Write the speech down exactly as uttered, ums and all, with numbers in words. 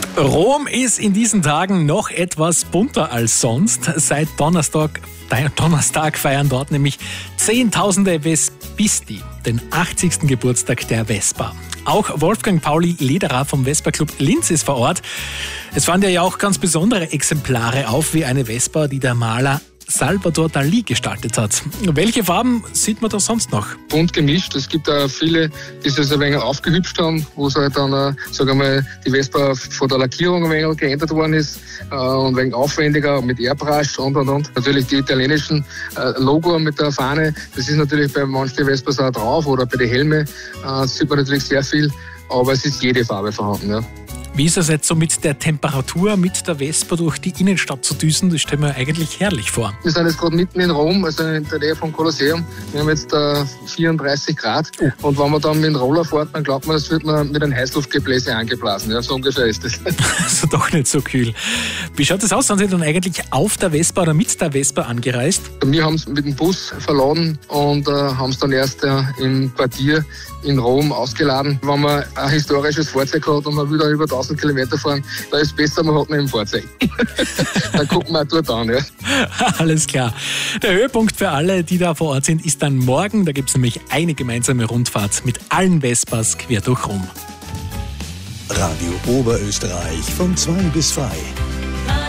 Rom ist in diesen Tagen noch etwas bunter als sonst. Seit Donnerstag, Donnerstag feiern dort nämlich Zehntausende Vespisti, den achtzigsten Geburtstag der Vespa. Auch Wolfgang Pauli Lederer vom Vespa-Club Linz ist vor Ort. Es fahren ja auch ganz besondere Exemplare auf, wie eine Vespa, die der Maler Salvador Dalí gestaltet hat. Welche Farben sieht man da sonst noch? Bunt gemischt. Es gibt auch viele, die es ein wenig aufgehübscht haben, wo es halt dann, äh, sagen wir mal, die Vespa von der Lackierung ein wenig geändert worden ist äh, und ein wenig aufwendiger mit Airbrush und und und. Natürlich die italienischen äh, Logo mit der Fahne, das ist natürlich bei manchen Vespas auch drauf oder bei den Helmen äh, sieht man natürlich sehr viel, aber es ist jede Farbe vorhanden. Ja. Wie ist es jetzt so mit der Temperatur, mit der Vespa durch die Innenstadt zu düsen? Das stellen wir eigentlich herrlich vor. Wir sind jetzt gerade mitten in Rom, also in der Nähe vom Kolosseum. Wir haben jetzt äh, vierunddreißig Grad. Oh. Und wenn man dann mit dem Roller fährt, dann glaubt man, das wird man mit einem Heißluftgebläse angeblasen. Ja, so ungefähr ist das. Also doch nicht so kühl. Wie schaut das aus? Sind Sie dann eigentlich auf der Vespa oder mit der Vespa angereist? Wir haben es mit dem Bus verladen und äh, haben es dann erst äh, im Quartier in Rom ausgeladen. Wenn man ein historisches Fahrzeug hat und man will dann über tausend Kilometer fahren, da ist es besser, man hat noch im Fahrzeug. Dann gucken wir auch dort an. Ja. Alles klar. Der Höhepunkt für alle, die da vor Ort sind, ist dann morgen. Da gibt es nämlich eine gemeinsame Rundfahrt mit allen Vespas quer durch Rom. Radio Oberösterreich von zwei bis drei.